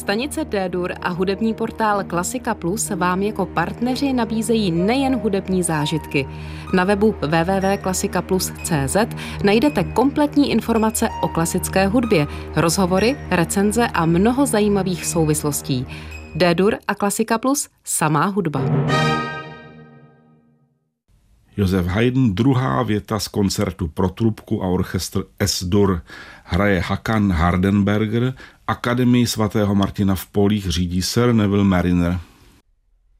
Stanice D-Dur a hudební portál Klasika Plus vám jako partneři nabízejí nejen hudební zážitky. Na webu www.klasikaplus.cz najdete kompletní informace o klasické hudbě, rozhovory, recenze a mnoho zajímavých souvislostí. D-Dur a Klasika Plus, samá hudba. Josef Haydn, druhá věta z koncertu pro trubku a orchestr S-Dur. Hraje Håkan Hardenberger, Akademii svatého Martina v Polích řídí Sir Neville Mariner.